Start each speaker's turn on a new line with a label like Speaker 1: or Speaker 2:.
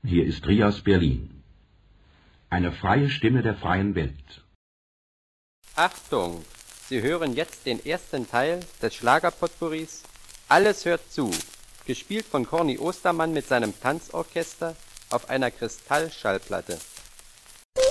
Speaker 1: Hier ist Rias Berlin. Eine freie Stimme der freien Welt.
Speaker 2: Achtung! Sie hören jetzt den ersten Teil des Schlagerpotpourris Alles hört zu, gespielt von Corny Ostermann mit seinem Tanzorchester auf einer Kristallschallplatte.